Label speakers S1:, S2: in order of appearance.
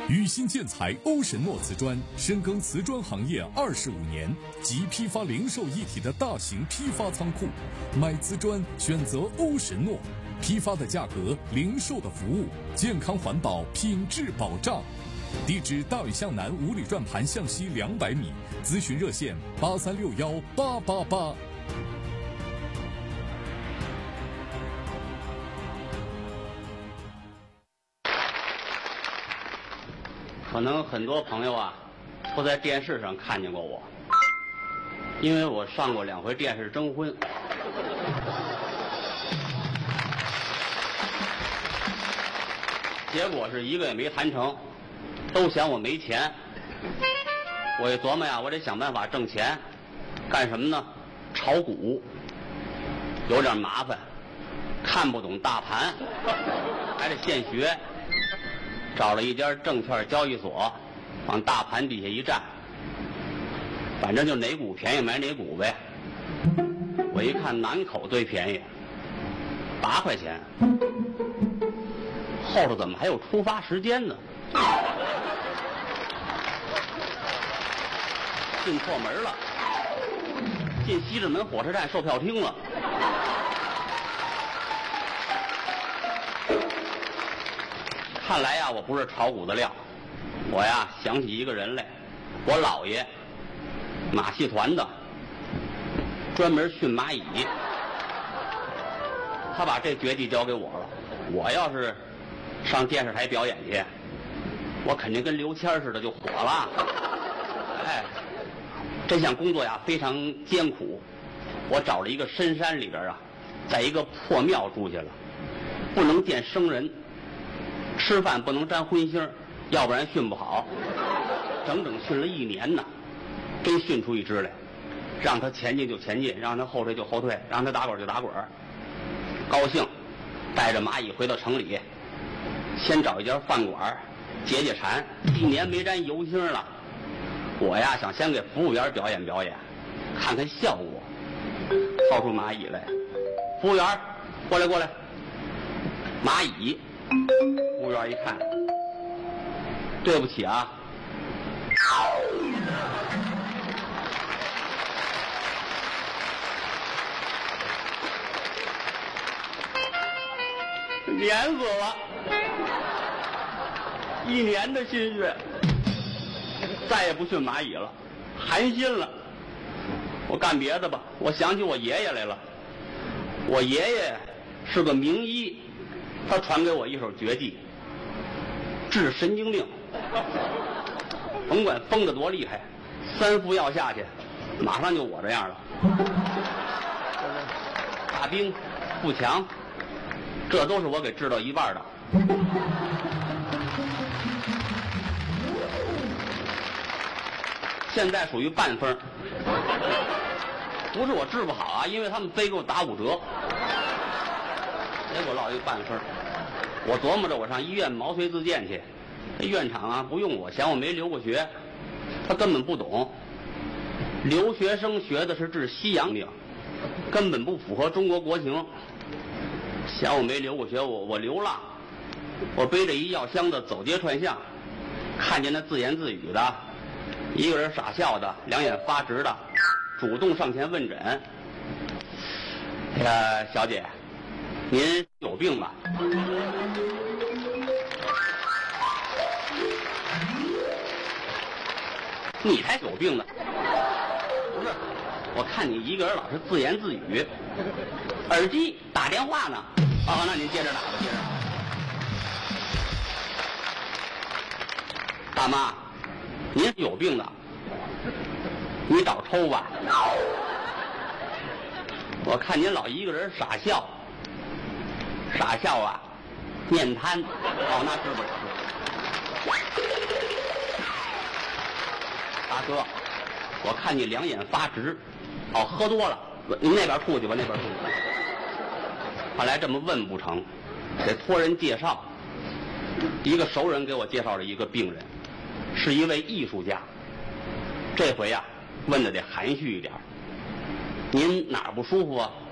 S1: 宇新建材欧神诺瓷砖深耕瓷砖行业25年，集批发零售一体的大型批发仓库。买瓷砖选择欧神诺，批发的价格，零售的服务，健康环保，品质保障。地址：大屿向南五里转盘向西200米。咨询热线83618888。
S2: 可能很多朋友啊，都在电视上看见过我，因为我上过2回电视征婚。结果是一个也没谈成，都嫌我没钱。我一琢磨呀，我得想办法挣钱，干什么呢？炒股，有点麻烦，看不懂大盘，还得现学。找了一家证券交易所，往大盘底下一站，反正就哪股便宜买哪股呗。我一看南口最便宜，8块钱，后头怎么还有出发时间呢？进错门了，进西直门火车站售票厅了。看来呀，我不是炒股的料。我呀想起一个人来，我姥爷，马戏团的，专门驯蚂蚁。他把这绝技交给我了。我要是上电视台表演去，我肯定跟刘谦似的就火了。哎，这项工作呀非常艰苦。我找了一个深山里边啊，在一个破庙住下了，不能见生人。吃饭不能沾荤腥，要不然训不好。整整训了1年呢，真训出一只来。让他前进就前进，让他后退就后退，让他打滚就打滚。高兴，带着蚂蚁回到城里，先找一家饭馆解解馋。1年没沾油腥了，我呀想先给服务员表演表演，看看效果。掏出蚂蚁来，服务员，过来过来。蚂蚁。服务员一看，对不起啊，碾死了，1年的心血，再也不驯蚂蚁了，寒心了。我干别的吧。我想起我爷爷来了，我爷爷是个名医。他传给我一手绝技，治神经病。甭管疯得多厉害，3副药下去，马上就我这样了。大病、腹强，这都是我给治到一半的。现在属于半分，不是我治不好啊，因为他们非给我打5折。结果落一半分。我琢磨着我上医院毛遂自荐去，这院长啊不用我，嫌我没留过学，他根本不懂。留学生学的是治西洋病，根本不符合中国国情。嫌我没留过学，我流浪，我背着一药箱子走街串巷，看见那自言自语的，一个人傻笑的，两眼发直的，主动上前问诊。哎呀，小姐，您有病吧？你才有病呢！不是，我看你一个人老是自言自语，耳机打电话呢。哦，那您接着打吧，接着打。大妈，您有病的，你找抽吧。我看您老一个人傻笑。傻笑啊，面瘫，哦，那治不了。大哥，我看你两眼发直，哦，喝多了，您那边吐去吧，那边吐去。看来这么问不成，得托人介绍。一个熟人给我介绍了一个病人，是一位艺术家。这回呀，问的得含蓄一点。您哪儿不舒服啊？